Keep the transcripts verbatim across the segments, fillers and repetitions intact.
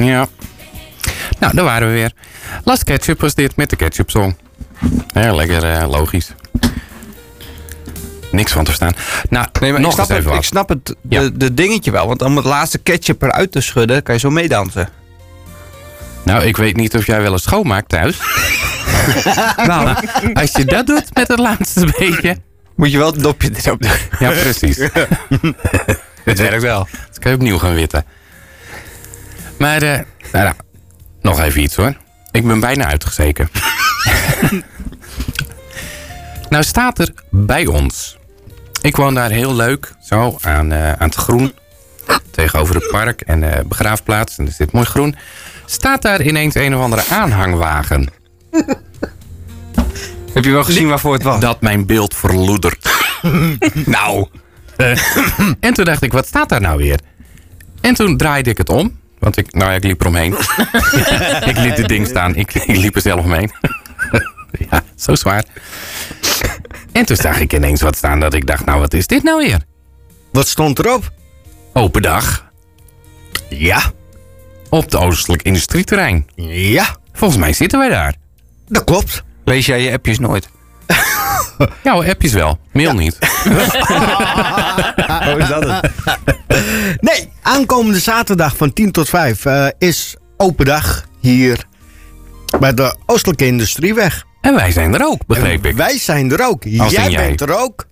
Ja. Nou, daar waren we weer. Last Ketchup was dit met de Ketchup Song. Ja, lekker uh, logisch. Niks van te verstaan. Nou, nee, maar nog ik, snap eens even het, ik snap het de, ja. de dingetje wel. Want om het laatste ketchup eruit te schudden, kan je zo meedansen. Nou, ik weet niet of jij wel eens schoonmaakt thuis. Nou, als je dat doet met het laatste beetje... Moet je wel het dopje erop doen. Ja, precies. Het werkt wel. Dat kan je opnieuw gaan witten. Maar, uh, nou, nou, nog even iets hoor. Ik ben bijna uitgezeken. Nou staat er bij ons. Ik woon daar heel leuk, zo, aan, uh, aan het groen. Tegenover het park en de begraafplaats. En er zit mooi groen. Staat daar ineens een of andere aanhangwagen. Heb je wel gezien waarvoor het was? Dat mijn beeld verloedert. Nou. Uh, en toen dacht ik, wat staat daar nou weer? En toen draaide ik het om. Want ik, nou ja, ik liep eromheen. Ik liet het ding staan. Ik, ik liep er zelf omheen. Ja, zo zwaar. En toen zag ik ineens wat staan dat ik dacht, nou wat is dit nou weer? Wat stond erop? Open dag. Ja. Op het Oostelijk Industrieterrein. Ja. Volgens mij zitten wij daar. Dat klopt. Lees jij je appjes nooit? Ja, appjes wel. Mail ja. niet. Hoe is dat het? Nee, aankomende zaterdag van tien tot vijf uh, is open dag hier bij de Oostelijke Industrieweg. En wij zijn er ook, begreep ik. Wij zijn er ook. Als jij, jij bent er ook.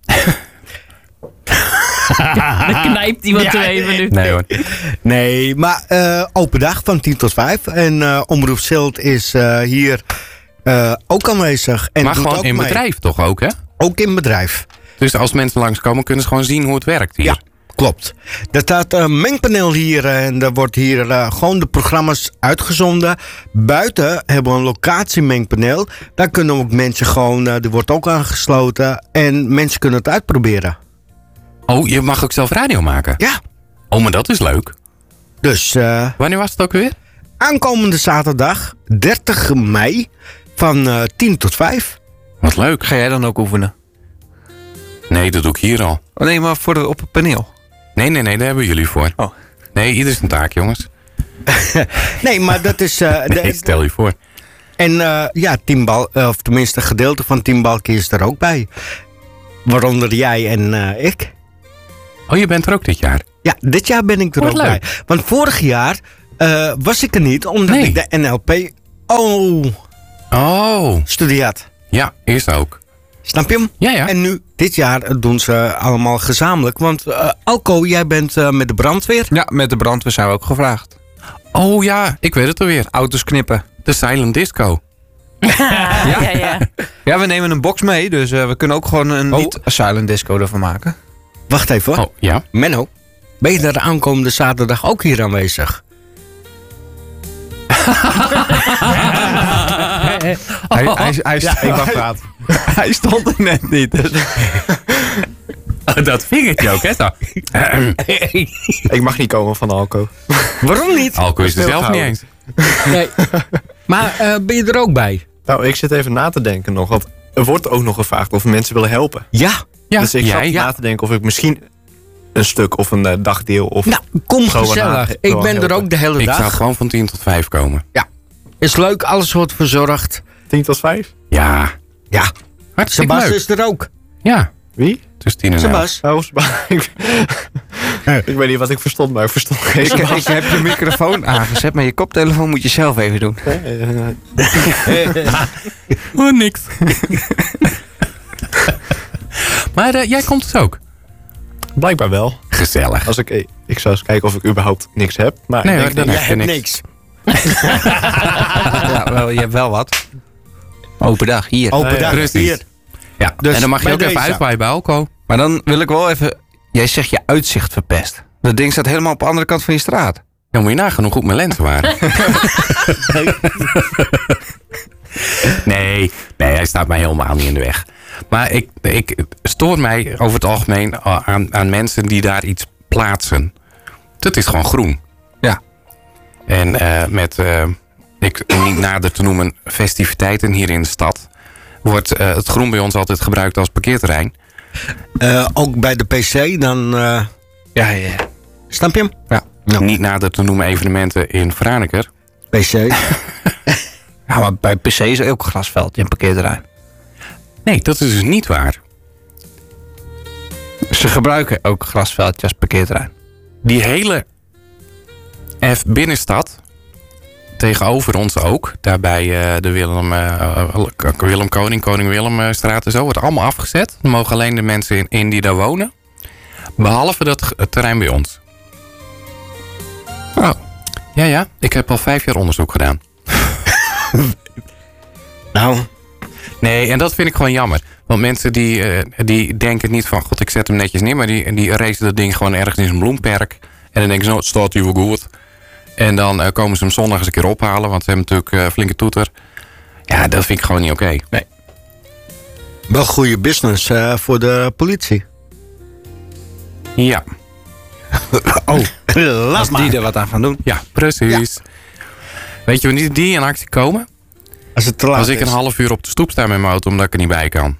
Dan knijpt iemand ja, er even nu. Nee hoor. Nee, maar uh, open dag van tien tot vijf. En uh, Omroep Zilt is uh, hier uh, ook aanwezig. En maar gewoon in mee. bedrijf toch ook, hè? Ook in bedrijf. Dus als mensen langskomen, kunnen ze gewoon zien hoe het werkt hier. Ja, klopt. Er staat een mengpaneel hier en er wordt hier uh, gewoon de programma's uitgezonden. Buiten hebben we een locatiemengpaneel. Daar kunnen ook mensen gewoon, uh, die wordt ook aangesloten. En mensen kunnen het uitproberen. Oh, je mag ook zelf radio maken? Ja. Oh, maar dat is leuk. Dus, uh, wanneer was het ook weer? Aankomende zaterdag, dertig mei, van uh, tien tot vijf. Wat leuk. Ga jij dan ook oefenen? Nee, dat doe ik hier al. Oh nee, maar voor de, op het paneel? Nee, nee, nee, daar hebben jullie voor. Oh. Nee, ieder zijn taak, jongens. Nee, maar dat is... Uh, nee, de, stel je voor. En uh, ja, Team Bal, uh, of tenminste een gedeelte van Team Balkie is er ook bij. Waaronder jij en uh, ik. Oh, je bent er ook dit jaar? Ja, dit jaar ben ik er Wat ook leuk. bij. Want vorig jaar uh, was ik er niet, omdat nee. ik de N L P oh, oh. studie had. Ja, eerst ook. Snap je hem? Ja, ja. En nu, dit jaar doen ze allemaal gezamenlijk. Want uh, Alco, jij bent uh, met de brandweer. Ja, met de brandweer zijn we ook gevraagd. Oh ja, ik weet het alweer. Auto's knippen. De silent disco. ja, ja, ja. Ja, we nemen een box mee, dus uh, we kunnen ook gewoon een oh. niet-silent disco ervan maken. Wacht even hoor. Oh, ja? Menno, ben je er de aankomende zaterdag ook hier aanwezig? Hij, hij, hij, ja, ik mag praten. Hij stond er net niet. Dus. Oh, dat vingertje ook, hè? Zo. Ik mag niet komen van Alco. Waarom niet? Alco is er zelf niet eens. Nee. Maar uh, ben je er ook bij? Nou, ik zit even na te denken nog. Want er wordt ook nog gevraagd of mensen willen helpen. Ja. ja dus ik jij? zat ja. na te denken of ik misschien een stuk of een uh, dagdeel of... Nou, kom gewoon gezellig. aan- Ik gewoon ben er helpen. ook de hele Ik dag. zou gewoon van tien tot vijf komen. Ja. Is leuk, alles wordt verzorgd. tien tot vijf? Ja. Ja. Hartstikke Sebas leuk. is er ook. Ja. Wie? Tussen tien en elf. Sebas. Oh, Seba- ik, ik weet niet wat ik verstond, maar ik verstond geen Ik, ik heb je microfoon aangezet, maar je koptelefoon moet je zelf even doen. Oh, niks. Maar uh, jij komt dus ook? Blijkbaar wel. Gezellig. Als ik, ik zou eens kijken of ik überhaupt niks heb. Maar Nee, ik hoor, denk dan niet. heb je hebt niks. niks. Ja, wel, je hebt wel wat. Open dag, hier. Open dag precies. hier. Ja, Dus en dan mag je bij ook even deze. uitwaaien bij Alco. Maar dan wil ik wel even... Jij zegt je uitzicht verpest. Dat ding staat helemaal op de andere kant van je straat. Dan moet je nagaan hoe goed mijn lenzen waren. nee, nee, hij staat mij helemaal niet in de weg. Maar ik, ik stoor mij over het algemeen aan, aan mensen die daar iets plaatsen. Dat is gewoon groen. Ja. En uh, met, uh, ik niet nader te noemen, festiviteiten hier in de stad... wordt uh, het groen bij ons altijd gebruikt als parkeerterrein. Uh, ook bij de P C, dan... Uh, Ja, ja. snap je hem? Ja. Ja. niet nader te noemen evenementen in Franeker. P C. Ja, maar bij P C is er ook een grasveld in een parkeerterrein. Nee, dat is dus niet waar. Ze gebruiken ook grasveldjes als parkeerterrein. Die hele F binnenstad, tegenover ons ook, daarbij uh, de Willem, uh, Willem Koning, Koning Willemstraat en zo, wordt allemaal afgezet. Er mogen alleen de mensen in, in die daar wonen. Behalve dat het terrein bij ons. Oh. Ja, ja. Ik heb al vijf jaar onderzoek gedaan. Nou, Nee, en dat vind ik gewoon jammer. Want mensen die, uh, die denken niet van, god, ik zet hem netjes neer. Maar die, die racen dat ding gewoon ergens in zijn bloemperk. En dan denken ze, nou, het staat hier wel goed. En dan uh, komen ze hem zondag eens een keer ophalen. Want ze hebben natuurlijk uh, flinke toeter. Ja, dat vind ik gewoon niet oké. Okay. Nee. wel goede business uh, voor de politie. Ja. Oh, laat Als maar. die er wat aan gaan doen. Ja, precies. Weet je wanneer die in actie komen? Als het te laat Als ik is. een half uur op de stoep sta met mijn auto omdat ik er niet bij kan.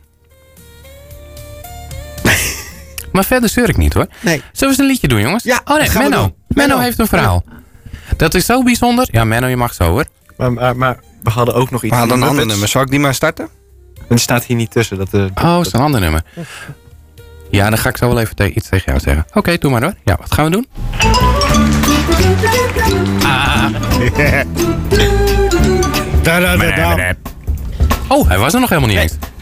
Maar verder zeur ik niet hoor. Nee. Zullen we eens een liedje doen, jongens? Ja, oh nee, dat gaan we Menno. doen. Menno. Menno heeft een verhaal. Dat is zo bijzonder. Ja, Menno, je mag zo hoor. Maar, maar, maar we hadden ook nog iets. We hadden een van ander Muppets. nummer. Zal ik die maar starten? En die staat hier niet tussen. Dat, uh, Oh, is een ander nummer. Ja, dan ga ik zo wel even te- iets tegen jou zeggen. Oké, okay, doe maar hoor. Ja, wat gaan we doen? Da, da, da, da. Oh, hij was er nog helemaal niet eens.